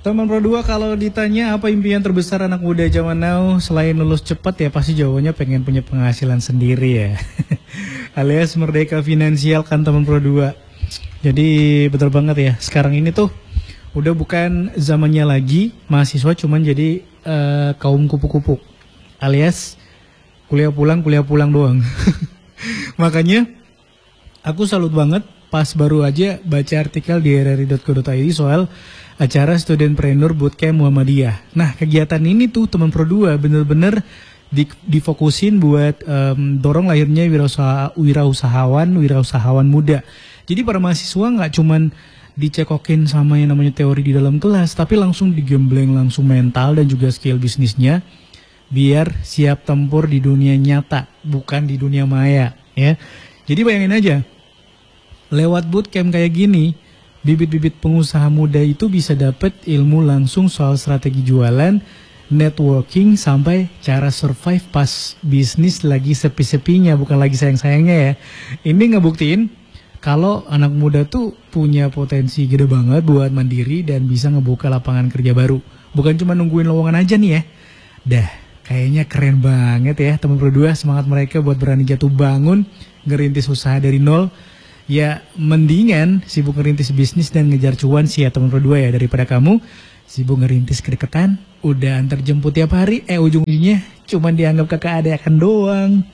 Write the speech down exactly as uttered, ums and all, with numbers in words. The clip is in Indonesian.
Teman Pro dua, kalau ditanya apa impian terbesar anak muda zaman now selain lulus cepat, ya pasti jawabannya pengen punya penghasilan sendiri ya. Alias merdeka finansial kan teman Pro dua. Jadi betul banget ya, sekarang ini tuh udah bukan zamannya lagi mahasiswa cuman jadi uh, kaum kupu-kupu. Alias kuliah pulang, kuliah pulang doang. Makanya aku salut banget pas baru aja baca artikel di r r i dot co dot i d soal acara Studentpreneur Bootcamp Muhammadiyah. Nah, kegiatan ini tuh teman Pro dua bener-bener di, difokusin buat um, dorong lahirnya wirausaha, wirausahawan, wirausahawan muda. Jadi para mahasiswa nggak cuman dicekokin sama yang namanya teori di dalam kelas, tapi langsung digembleng langsung mental dan juga skill bisnisnya biar siap tempur di dunia nyata, bukan di dunia maya, ya. Jadi bayangin aja, lewat bootcamp kayak gini, bibit-bibit pengusaha muda itu bisa dapat ilmu langsung soal strategi jualan, networking, sampai cara survive pas bisnis lagi sepi-sepinya, bukan lagi sayang-sayangnya ya. Ini ngebuktiin kalau anak muda tuh punya potensi gede banget buat mandiri dan bisa ngebuka lapangan kerja baru. Bukan cuma nungguin lowongan aja nih ya. Dah, kayaknya keren banget ya teman Pro dua, semangat mereka buat berani jatuh bangun, ngerintis usaha dari nol. Ya mendingan sibuk ngerintis bisnis dan ngejar cuan sih ya teman Pro dua ya, daripada kamu sibuk ngerintis kedeketan, udah antar jemput tiap hari, eh ujung-ujungnya cuman dianggap kakak adekan doang.